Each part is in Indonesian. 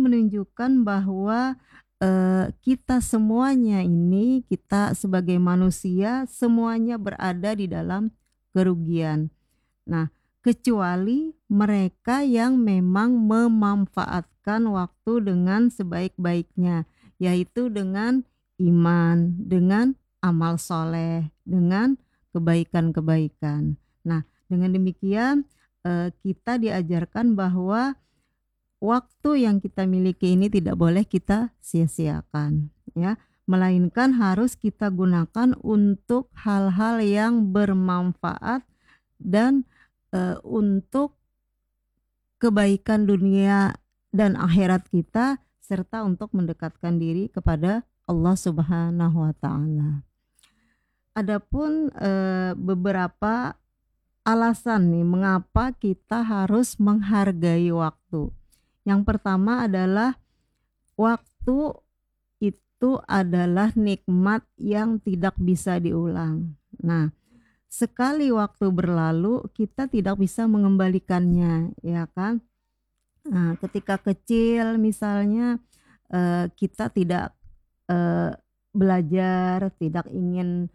menunjukkan bahwa kita semuanya ini, kita sebagai manusia semuanya berada di dalam kerugian. Nah, kecuali mereka yang memang memanfaatkan waktu dengan sebaik-baiknya, yaitu dengan iman, dengan amal soleh, dengan kebaikan-kebaikan. Nah, dengan demikian kita diajarkan bahwa waktu yang kita miliki ini tidak boleh kita sia-siakan, ya, melainkan harus kita gunakan untuk hal-hal yang bermanfaat dan untuk kebaikan dunia dan akhirat kita, serta untuk mendekatkan diri kepada Allah Subhanahu wa taala. Adapun beberapa alasan nih mengapa kita harus menghargai waktu. Yang pertama adalah waktu itu adalah nikmat yang tidak bisa diulang. Nah, sekali waktu berlalu kita tidak bisa mengembalikannya, ya kan? Nah, ketika kecil misalnya kita tidak belajar, tidak ingin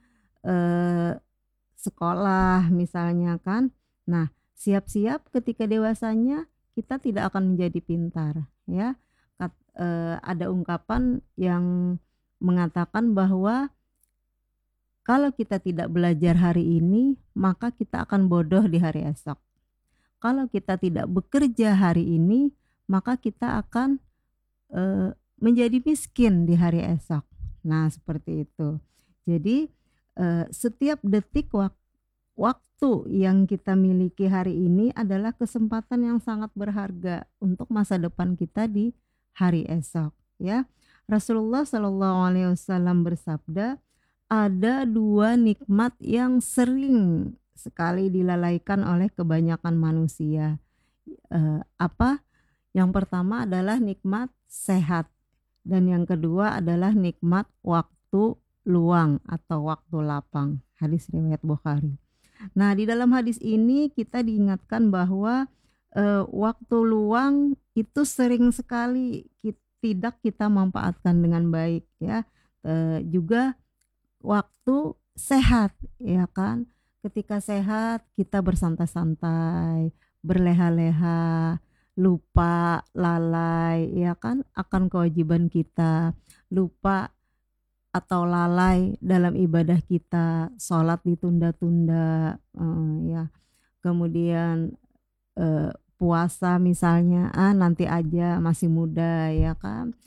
sekolah misalnya kan. Nah, siap-siap ketika dewasanya kita tidak akan menjadi pintar, ya. Ada ungkapan yang mengatakan bahwa kalau kita tidak belajar hari ini, maka kita akan bodoh di hari esok. Kalau kita tidak bekerja hari ini, maka kita akan menjadi miskin di hari esok. Nah, seperti itu. Jadi setiap detik waktu yang kita miliki hari ini adalah kesempatan yang sangat berharga untuk masa depan kita di hari esok, ya. Rasulullah Shallallahu Alaihi Wasallam bersabda, ada dua nikmat yang sering sekali dilalaikan oleh kebanyakan manusia. Apa? Yang pertama adalah nikmat sehat, dan yang kedua adalah nikmat waktu luang atau waktu lapang. Hadis riwayat Bukhari. Nah, di dalam hadis ini kita diingatkan bahwa waktu luang itu sering sekali tidak kita manfaatkan dengan baik, ya. Juga waktu sehat, ya kan. Ketika sehat kita bersantai-santai, berleha-leha, lupa, lalai, ya kan, akan kewajiban kita, lupa atau lalai dalam ibadah kita, sholat ditunda-tunda, ya. Kemudian puasa misalnya, nanti aja masih muda, ya kan.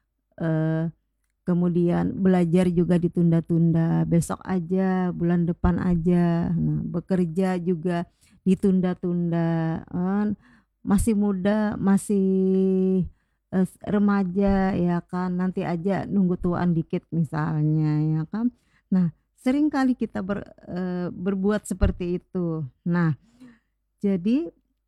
Kemudian belajar juga ditunda-tunda, besok aja, bulan depan aja. Nah, bekerja juga ditunda-tunda, masih muda, masih remaja, ya kan, nanti aja nunggu tuaan dikit misalnya, ya kan. Nah, sering kali kita berbuat seperti itu. Nah, jadi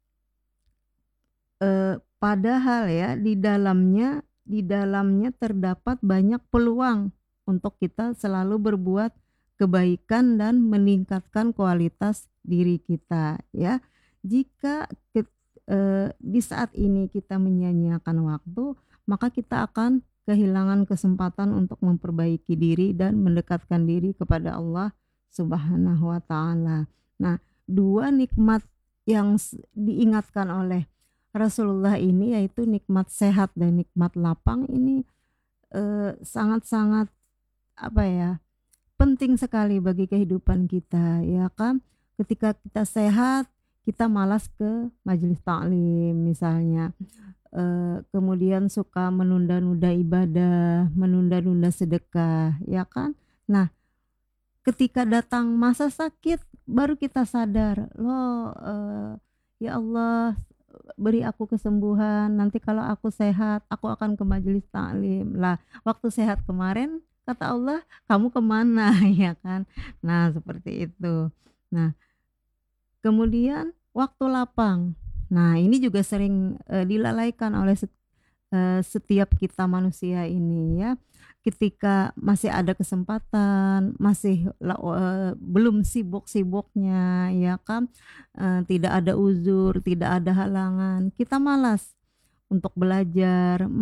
padahal ya di dalamnya terdapat banyak peluang untuk kita selalu berbuat kebaikan dan meningkatkan kualitas diri kita, ya. Jika di saat ini kita menyia-nyiakan waktu, maka kita akan kehilangan kesempatan untuk memperbaiki diri dan mendekatkan diri kepada Allah Subhanahu wa taala. Nah, dua nikmat yang diingatkan oleh Rasulullah ini, yaitu nikmat sehat dan nikmat lapang, ini sangat-sangat penting sekali bagi kehidupan kita, ya kan. Ketika kita sehat, kita malas ke majelis taklim misalnya, kemudian suka menunda-nunda ibadah, menunda-nunda sedekah, ya kan. Nah, ketika datang masa sakit baru kita sadar, loh, ya Allah, beri aku kesembuhan, nanti kalau aku sehat aku akan ke majelis taklim. Lah, waktu sehat kemarin kata Allah kamu kemana? Ya kan. Nah, seperti itu. Nah, kemudian waktu lapang. Nah, ini juga sering dilalaikan oleh setiap kita manusia ini, ya. Ketika masih ada kesempatan, masih belum sibuk-sibuknya, ya kan, tidak ada uzur, tidak ada halangan, kita malas untuk belajar,